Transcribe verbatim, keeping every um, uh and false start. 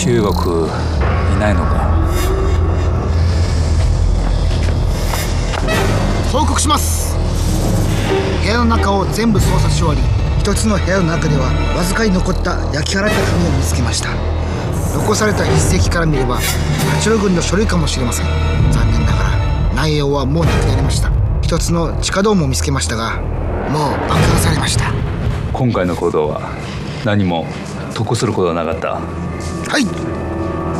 中国いないのか。 報告します。部屋の中を全部捜査し終わり、一つの部屋の中ではわずかに残った焼き払った紙を見つけました。残された筆跡から見れば八郎軍の書類かもしれません。残念ながら内容はもうなくなりました。一つの地下道も見つけましたが、もう爆破されました。 今回の行動は何も得することはなかった。 はい。